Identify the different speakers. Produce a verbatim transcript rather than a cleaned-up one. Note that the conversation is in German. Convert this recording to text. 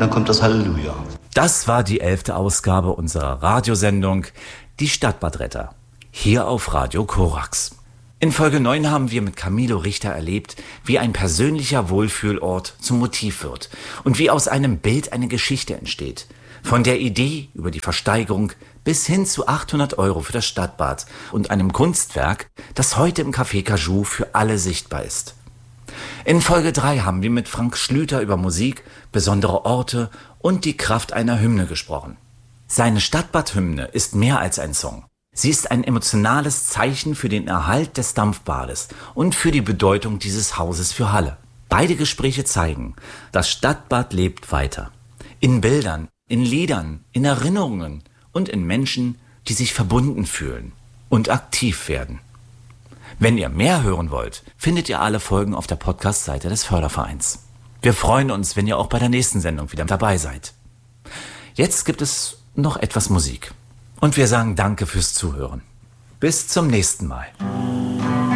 Speaker 1: dann kommt das Halleluja.
Speaker 2: Das war die elfte Ausgabe unserer Radiosendung Die Stadtbadretter, hier auf Radio Korax. In Folge neun haben wir mit Camilo Richter erlebt, wie ein persönlicher Wohlfühlort zum Motiv wird und wie aus einem Bild eine Geschichte entsteht. Von der Idee über die Versteigerung bis hin zu achthundert Euro für das Stadtbad und einem Kunstwerk, das heute im Café Cajou für alle sichtbar ist. In Folge drei haben wir mit Frank Schlüter über Musik, besondere Orte und die Kraft einer Hymne gesprochen. Seine Stadtbadhymne ist mehr als ein Song. Sie ist ein emotionales Zeichen für den Erhalt des Dampfbades und für die Bedeutung dieses Hauses für Halle. Beide Gespräche zeigen, das Stadtbad lebt weiter. In Bildern, in Liedern, in Erinnerungen und in Menschen, die sich verbunden fühlen und aktiv werden. Wenn ihr mehr hören wollt, findet ihr alle Folgen auf der Podcast-Seite des Fördervereins. Wir freuen uns, wenn ihr auch bei der nächsten Sendung wieder dabei seid. Jetzt gibt es noch etwas Musik. Und wir sagen Danke fürs Zuhören. Bis zum nächsten Mal.